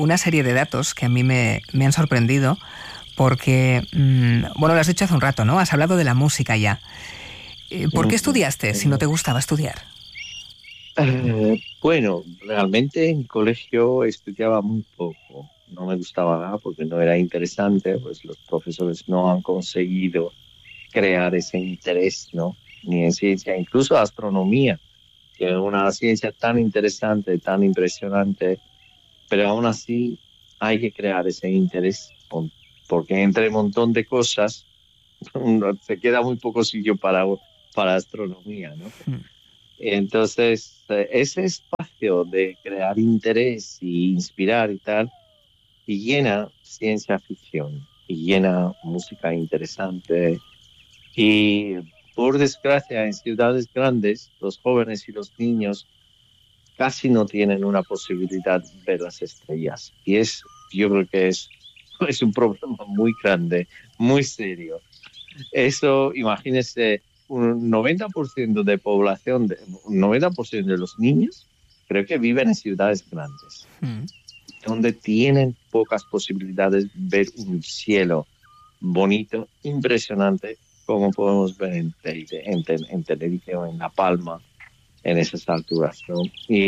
una serie de datos que a mí me han sorprendido porque, bueno, lo has dicho hace un rato, ¿no? Has hablado de la música ya. ¿Por qué estudiaste si no te gustaba estudiar? Bueno, realmente en colegio estudiaba muy poco. No me gustaba nada porque no era interesante, pues los profesores no han conseguido crear ese interés, ¿no? Ni en ciencia, incluso astronomía, que es una ciencia tan interesante, tan impresionante, pero aún así hay que crear ese interés, porque entre un montón de cosas se queda muy poco sitio para astronomía, ¿no? Entonces, ese espacio de crear interés y inspirar y tal, y llena ciencia ficción, y llena música interesante. Y por desgracia, en ciudades grandes, los jóvenes y los niños casi no tienen una posibilidad de ver las estrellas. Y yo creo que es un problema muy grande, muy serio. Eso, imagínese, un 90% de población, un 90% de los niños, creo que viven en ciudades grandes, donde tienen pocas posibilidades de ver un cielo bonito, impresionante, como podemos ver en Tenerife o en La Palma, en esas alturas, ¿no?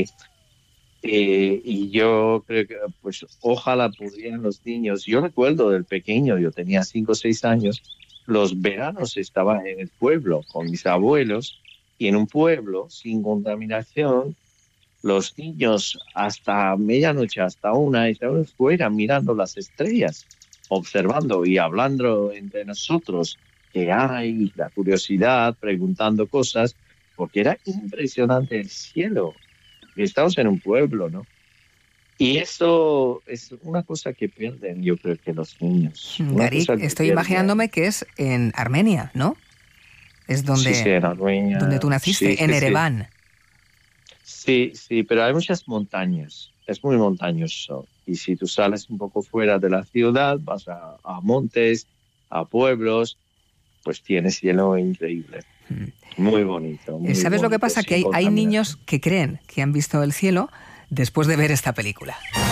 Y yo creo que, pues, ojalá pudieran los niños. Yo recuerdo del pequeño, yo tenía 5 o 6 años, los veranos estaba en el pueblo con mis abuelos y en un pueblo sin contaminación, los niños hasta medianoche, hasta una, estaban fuera mirando las estrellas, observando y hablando entre nosotros que hay, la curiosidad, preguntando cosas, porque era impresionante el cielo. Estamos en un pueblo, ¿no? Y eso es una cosa que pierden, yo creo que los niños. Una Garik, cosa que estoy pierden. imaginándome que es en Armenia, ¿no? Es Sí, sí, donde, en Armenia. donde tú Sí, naciste, en sí, sí. Ereván. Sí, sí, pero hay muchas montañas. Es muy montañoso. Y si tú sales un poco fuera de la ciudad, vas a montes, a pueblos, pues tienes cielo increíble. Muy bonito, muy ¿Sabes lo que bonito, pasa? Que sin hay niños contaminación. que creen que han visto el cielo después de ver esta película.